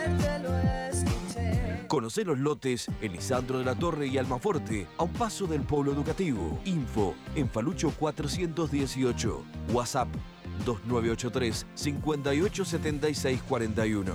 decirte lo escuché. Conocé los lotes en Lisandro de la Torre y Almaforte, a un paso del Polo Educativo. Info en Falucho 418. WhatsApp 2983 587641.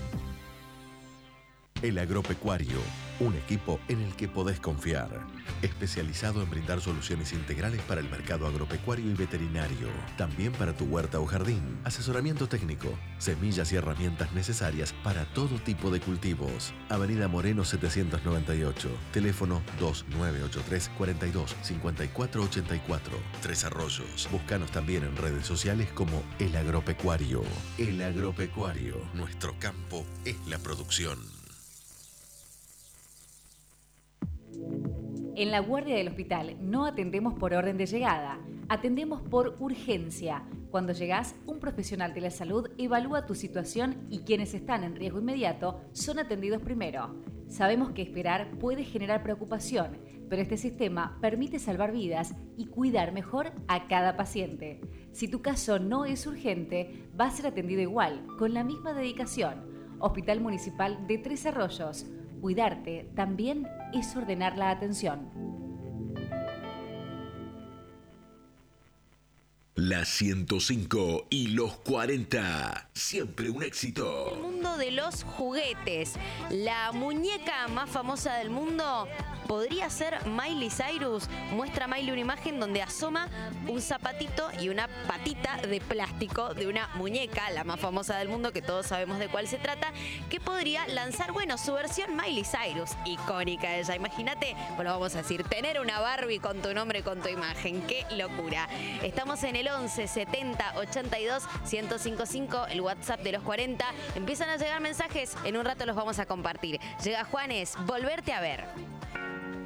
El Agropecuario, un equipo en el que podés confiar. Especializado en brindar soluciones integrales para el mercado agropecuario y veterinario. También para tu huerta o jardín. Asesoramiento técnico, semillas y herramientas necesarias para todo tipo de cultivos. Avenida Moreno 798. Teléfono 2983 42 54 84. Tres Arroyos. Búscanos también en redes sociales como El Agropecuario. El Agropecuario. Nuestro campo es la producción. En la guardia del hospital no atendemos por orden de llegada, atendemos por urgencia. Cuando llegás, un profesional de la salud evalúa tu situación y quienes están en riesgo inmediato son atendidos primero. Sabemos que esperar puede generar preocupación, pero este sistema permite salvar vidas y cuidar mejor a cada paciente. Si tu caso no es urgente, va a ser atendido igual, con la misma dedicación. Hospital Municipal de Tres Arroyos. Cuidarte también es ordenar la atención. La 105 y los 40. Siempre un éxito. El mundo de los juguetes. La muñeca más famosa del mundo podría ser Miley Cyrus. Muestra Miley una imagen donde asoma un zapatito y una patita de plástico de una muñeca, la más famosa del mundo, que todos sabemos de cuál se trata, que podría lanzar, su versión Miley Cyrus. Icónica ella. Imagínate, vamos a decir, tener una Barbie con tu nombre, con tu imagen. ¡Qué locura! Estamos en el 11 70 82 1055, el WhatsApp de los 40. Empiezan a llegar mensajes, en un rato los vamos a compartir. Llega Juanes, volverte a ver.